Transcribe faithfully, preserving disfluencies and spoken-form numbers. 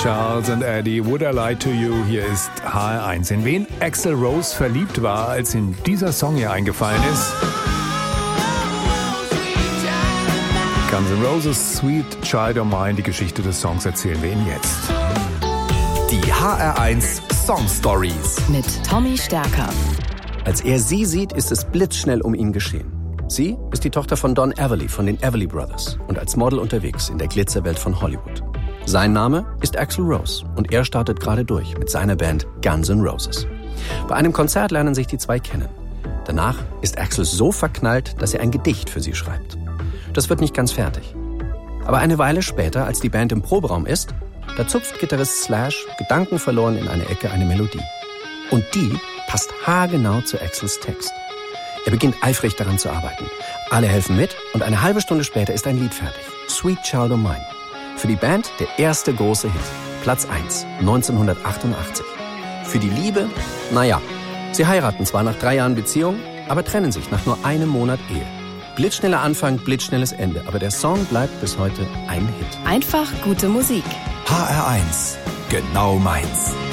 Charles and Eddie, Would I Lie to You? Hier ist H R eins. In wen Axl Rose verliebt war, als ihm dieser Song hier eingefallen ist? Guns N' Roses, Sweet Child O' Mine. Die Geschichte des Songs erzählen wir Ihnen jetzt. Die H R eins Song Stories mit Tommy Stärker. Als er sie sieht, ist es blitzschnell um ihn geschehen. Sie ist die Tochter von Don Everly von den Everly Brothers und als Model unterwegs in der Glitzerwelt von Hollywood. Sein Name ist Axl Rose und er startet gerade durch mit seiner Band Guns N' Roses. Bei einem Konzert lernen sich die zwei kennen. Danach ist Axl so verknallt, dass er ein Gedicht für sie schreibt. Das wird nicht ganz fertig. Aber eine Weile später, als die Band im Proberaum ist, da zupft Gitarrist Slash gedankenverloren in eine Ecke eine Melodie. Und die passt haargenau zu Axls Text. Er beginnt eifrig daran zu arbeiten. Alle helfen mit und eine halbe Stunde später ist ein Lied fertig. Sweet Child O' Mine. Für die Band der erste große Hit. Platz eins, neunzehnhundertachtundachtzig. Für die Liebe? Naja, sie heiraten zwar nach drei Jahren Beziehung, aber trennen sich nach nur einem Monat Ehe. Blitzschneller Anfang, blitzschnelles Ende. Aber der Song bleibt bis heute ein Hit. Einfach gute Musik. H R eins, genau meins.